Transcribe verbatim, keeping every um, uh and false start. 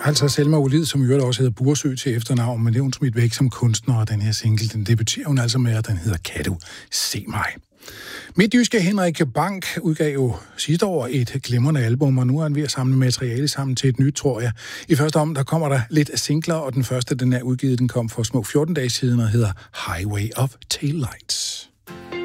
Altså Selma Olid, som i øvrigt også hedder Bursø til efternavn, men det er hun smidt væk som kunstner, og den her single, den debuterer hun altså med, og den hedder Kan du se mig? Midtjyske Henrik Bank udgav jo sidste år et glimrende album, og nu er han ved at samle materiale sammen til et nyt, tror jeg. I første om, der kommer der lidt singler, og den første, den er udgivet, den kom for små fjorten dage siden, og hedder Highway of Taillights.